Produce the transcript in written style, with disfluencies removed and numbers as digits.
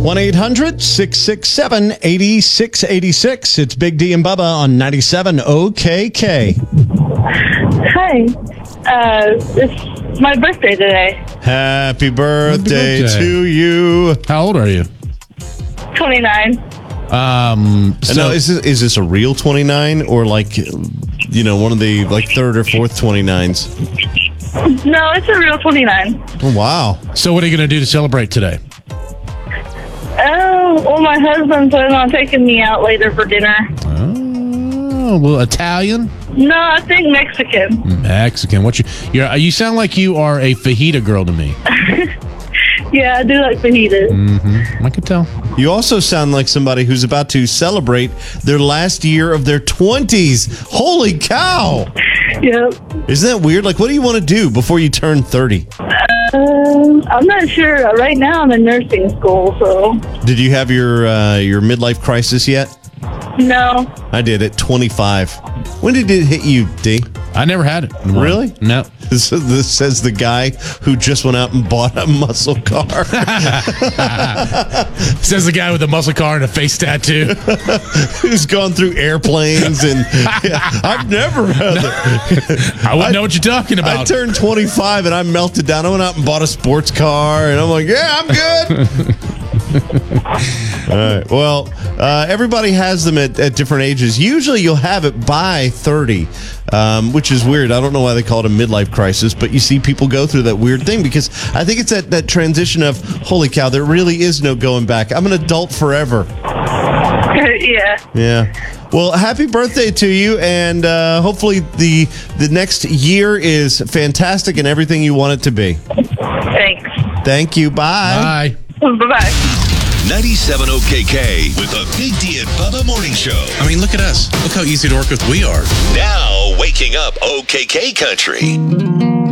1-800-667-8686. It's Big D and Bubba on 97 OKK. Hi. It's my birthday today. Happy birthday to you. How old are you? 29. And now, is this a real 29 or like, one of the like third or fourth 29s? No, it's a real 29. Oh, wow. So what are you going to do to celebrate today? Well, my husband's planning on taking me out later for dinner. Oh, well, Italian? No, I think Mexican. Mexican. You sound like you are a fajita girl to me. Yeah, I do like fajitas. Mm-hmm. I could tell. You also sound like somebody who's about to celebrate their last year of their 20s. Holy cow! Yep. Isn't that weird? Like, what do you want to do before you turn 30? I'm not sure. Right now, I'm in nursing school, so. Did you have your midlife crisis yet? No. I did at 25. When did it hit you, D? I never had it. Really? No. This says the guy who just went out and bought a muscle car. Says the guy with a muscle car and a face tattoo. Who's gone through airplanes and I've never had it. I wouldn't know what you're talking about. I turned 25 and I melted down. I went out and bought a sports car and I'm like, yeah, I'm good. All right. Well, everybody has them at different ages. Usually you'll have it by 30, which is weird. I don't know why they call it a midlife crisis, but you see people go through that weird thing because I think it's that transition of, holy cow, there really is no going back. I'm an adult forever. Yeah. Yeah. Well, happy birthday to you, and hopefully the next year is fantastic and everything you want it to be. Thanks. Thank you. Bye. Bye. Bye-bye. 97 OKK with a Big D and Bubba morning show. I mean, look at us. Look how easy to work with we are. Now waking up OKK country.